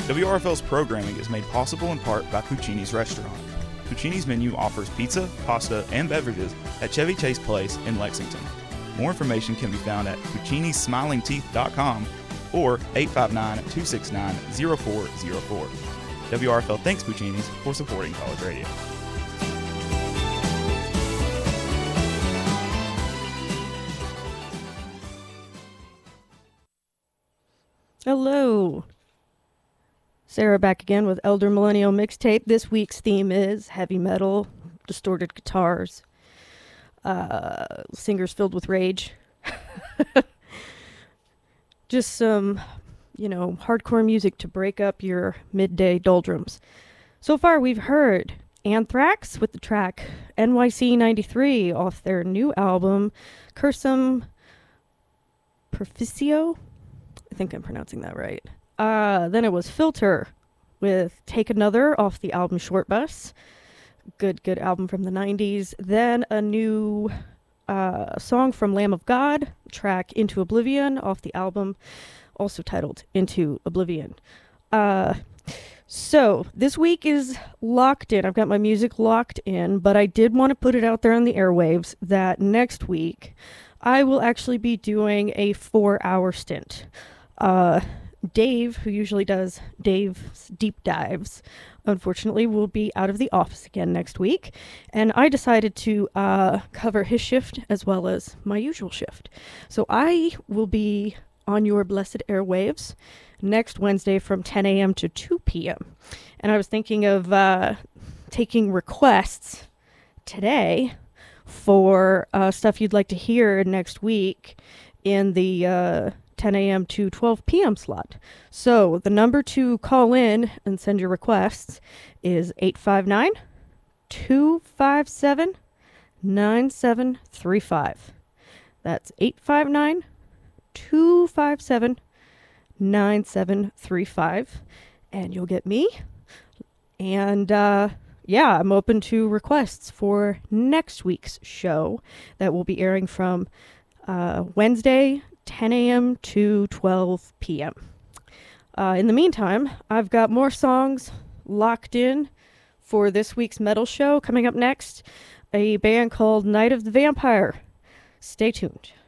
WRFL's programming is made possible in part by Puccini's Restaurant. Puccini's menu offers pizza, pasta, and beverages at Chevy Chase Place in Lexington. More information can be found at puccinismilingteeth.com or 859-269-0404. WRFL thanks Puccini's for supporting college radio. Hello. Sarah back again with Elder Millennial Mixtape. This week's theme is heavy metal, distorted guitars, singers filled with rage. Just some, hardcore music to break up your midday doldrums. So far we've heard Anthrax with the track NYC 93 off their new album, Cursum Perficio. I think I'm pronouncing that right. Then it was Filter with Take Another off the album Short Bus. Good album from the 90s. Then a new song from Lamb of God, track Into Oblivion off the album also titled Into Oblivion. So this week is locked in. I've got my music locked in, but I did want to put it out there on the airwaves that next week I will actually be doing a 4-hour stint. Dave, who usually does Dave's Deep Dives, unfortunately will be out of the office again next week. And I decided to cover his shift as well as my usual shift. So I will be on your blessed airwaves next Wednesday from 10 a.m. to 2 p.m. And I was thinking of taking requests today for stuff you'd like to hear next week in the 10 a.m. to 12 p.m. slot. So the number to call in and send your requests is 859-257-9735. That's 859-257-9735. And you'll get me. And I'm open to requests for next week's show that will be airing from Wednesday 10 a.m. to 12 p.m. In the meantime, I've got more songs locked in for this week's metal show. Coming up next, a band called Night of the Vampire. Stay tuned.